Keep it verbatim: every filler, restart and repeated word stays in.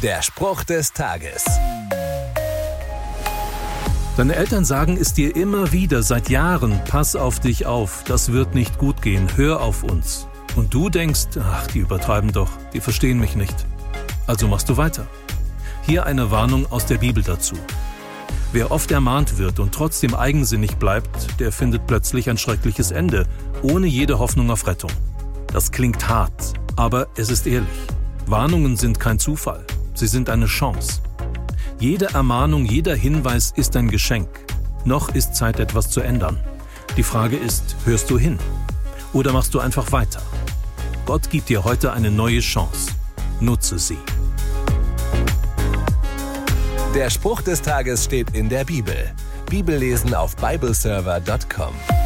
Der Spruch des Tages. Deine Eltern sagen es dir immer wieder seit Jahren: Pass auf dich auf, das wird nicht gut gehen, hör auf uns. Und du denkst: Ach, die übertreiben doch, die verstehen mich nicht. Also machst du weiter. Hier eine Warnung aus der Bibel dazu. Wer oft ermahnt wird und trotzdem eigensinnig bleibt, der findet plötzlich ein schreckliches Ende, ohne jede Hoffnung auf Rettung. Das klingt hart, aber es ist ehrlich. Warnungen sind kein Zufall, sie sind eine Chance. Jede Ermahnung, jeder Hinweis ist ein Geschenk. Noch ist Zeit, etwas zu ändern. Die Frage ist, hörst du hin? Oder machst du einfach weiter? Gott gibt dir heute eine neue Chance. Nutze sie. Der Spruch des Tages steht in der Bibel. Bibellesen auf bibleserver punkt com.